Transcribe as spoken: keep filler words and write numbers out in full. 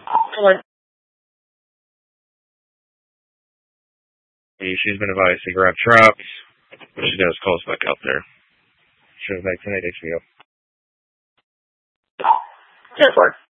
She's been advised to grab traps. She does call us back out there. She was back tonight, H B O. ten four.